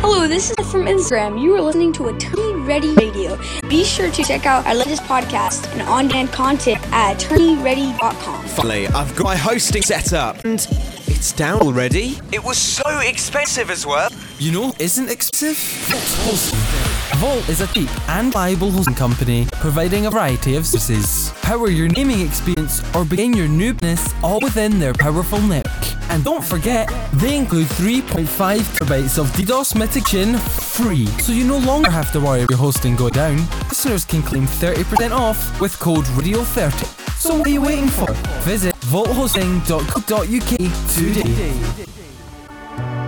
Hello, this is from Instagram. You are listening to Attorney Ready Radio. Be sure to check out our latest podcast and on-demand content at attorneyready.com. Finally, I've got my hosting set up and it's down already. It was so expensive as well. You know, isn't expensive? Vault Hosting. Vault is a cheap and reliable hosting company providing a variety of services. Power your naming experience or begin your new business all within their powerful network. And don't forget, they include 3.5 terabytes of DDoS mitigation free, so you no longer have to worry about your hosting going down. Listeners can claim 30% off with code RADIO30. So what are you waiting for? Visit vaulthosting.co.uk today.